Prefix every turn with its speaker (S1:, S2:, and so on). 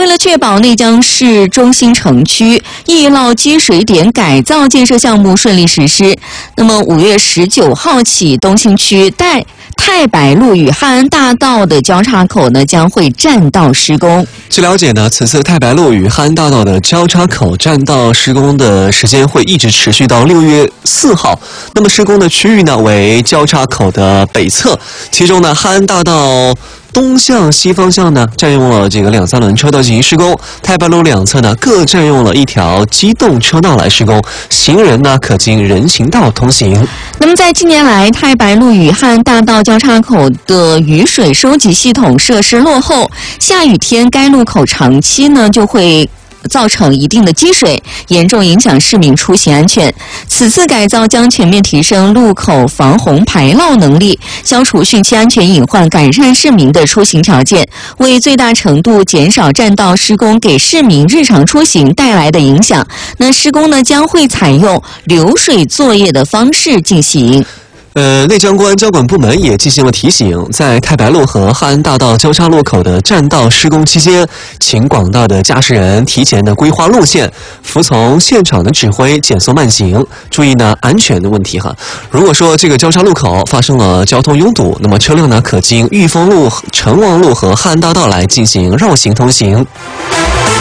S1: 为了确保内江市中心城区易涝积水点改造建设项目顺利实施，那么5月19号起，东兴区太白路与汉安大道的交叉口呢将会占道施工。
S2: 据了解呢，此次太白路与汉安大道的交叉口占道施工的时间会一直持续到6月4号。那么施工的区域呢为交叉口的北侧，其中呢汉安大道东向西方向呢占用了这个2、3轮车道进行施工，太白路两侧呢各占用了一条机动车道来施工，行人呢可经人行道通行。
S1: 那么在近年来，太白路与汉安大道交叉口的雨水收集系统设施落后，下雨天该路口长期呢就会造成一定的积水，严重影响市民出行安全。此次改造将全面提升路口防洪排涝能力，消除汛期安全隐患，改善市民的出行条件，为最大程度减少占道施工给市民日常出行带来的影响。那施工呢将会采用流水作业的方式进行。
S2: 内江公安交管部门也进行了提醒，在太白路和汉安大道交叉路口的占道施工期间，请广大的驾驶人提前的规划路线，服从现场的指挥，减速慢行，注意呢安全的问题哈。如果说这个交叉路口发生了交通拥堵，那么车辆呢可经裕丰路、成王路和汉安大道来进行绕行通行。